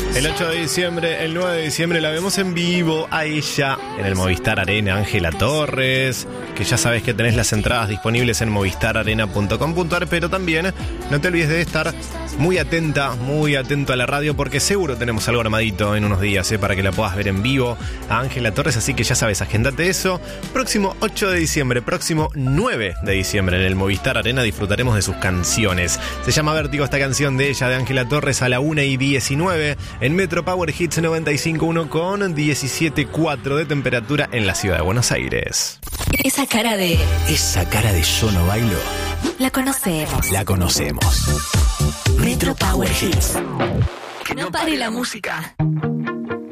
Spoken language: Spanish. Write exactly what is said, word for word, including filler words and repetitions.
El ocho de diciembre, el nueve de diciembre la vemos en vivo a ella en el Movistar Arena, Ángela Torres, que ya sabes que tenés las entradas disponibles en movistar arena punto com punto a r, pero también no te olvides de estar muy atenta, muy atento a la radio, porque seguro tenemos algo armadito en unos días, ¿eh? Para que la puedas ver en vivo a Ángela Torres, así que ya sabes, agéndate eso. Próximo ocho de diciembre, próximo nueve de diciembre en el Movistar Arena disfrutaremos de sus canciones. Se llama Vértigo esta canción de ella, de Ángela Torres, a la una y diecinueve en Metro Power Hits noventa y cinco punto uno con diecisiete punto cuatro de temperatura en la ciudad de Buenos Aires. Esa cara de... Esa cara de yo no bailo. La conocemos. La conocemos. Metro Power Hits. Que no pare la música.